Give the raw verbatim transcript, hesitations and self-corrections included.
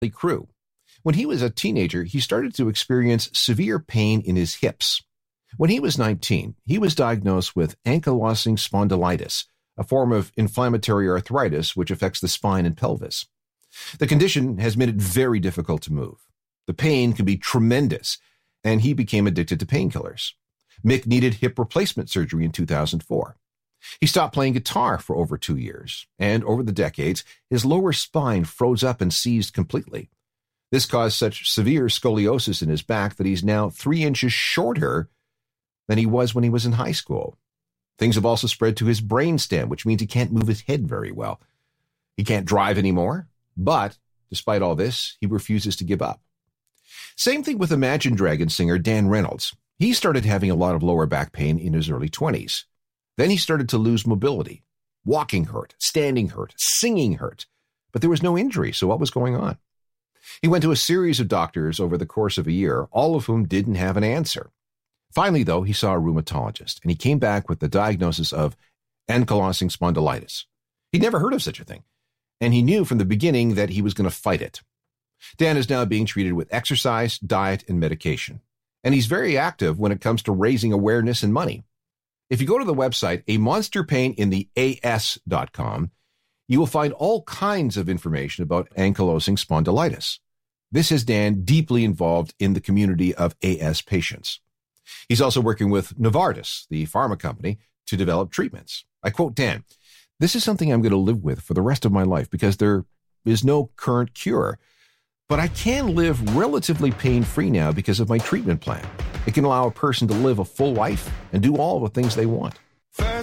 crew. When he was a teenager, he started to experience severe pain in his hips. When he was nineteen, he was diagnosed with ankylosing spondylitis, a form of inflammatory arthritis which affects the spine and pelvis. The condition has made it very difficult to move. The pain can be tremendous, and he became addicted to painkillers. Mick needed hip replacement surgery in two thousand four. He stopped playing guitar for over two years, and over the decades, his lower spine froze up and seized completely. This caused such severe scoliosis in his back that he's now three inches shorter than he was when he was in high school. Things have also spread to his brainstem, which means he can't move his head very well. He can't drive anymore, but despite all this, he refuses to give up. Same thing with Imagine Dragons singer Dan Reynolds. He started having a lot of lower back pain in his early twenties. Then he started to lose mobility. Walking hurt, standing hurt, singing hurt. But there was no injury, so what was going on? He went to a series of doctors over the course of a year, all of whom didn't have an answer. Finally, though, he saw a rheumatologist, and he came back with the diagnosis of ankylosing spondylitis. He'd never heard of such a thing, and he knew from the beginning that he was going to fight it. Dan is now being treated with exercise, diet, and medication, and he's very active when it comes to raising awareness and money. If you go to the website, a monster pain in the A S dot com, you will find all kinds of information about ankylosing spondylitis. This has Dan deeply involved in the community of A S patients. He's also working with Novartis, the pharma company, to develop treatments. I quote Dan, "This is something I'm going to live with for the rest of my life because there is no current cure. But I can live relatively pain-free now because of my treatment plan. It can allow a person to live a full life and do all the things they want."